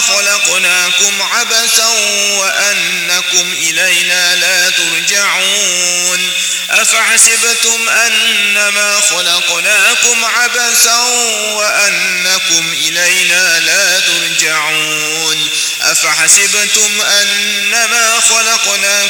خلقناكم عبثا وأنكم إلينا لا ترجعون أفحسبتم أنما خلقناكم عبثا وأنكم إلينا لا ترجعون أفحسبتم أنما خلقناكم